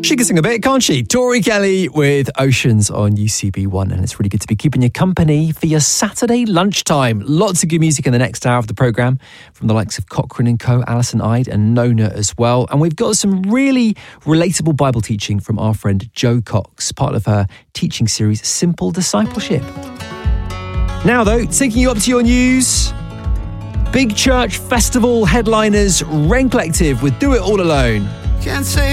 She can sing a bit, can't she? Tori Kelly with Oceans on UCB1, and it's really good to be keeping you company for your Saturday lunchtime. Lots of good music in the next hour of the programme from the likes of Cochrane & Co, Alison Ide and Nona as well. And we've got some really relatable Bible teaching from our friend Jo Cox, part of her teaching series Simple Discipleship. Now though, taking you up to your news. Big church festival headliners Rain Collective with Do It All Alone. Can't say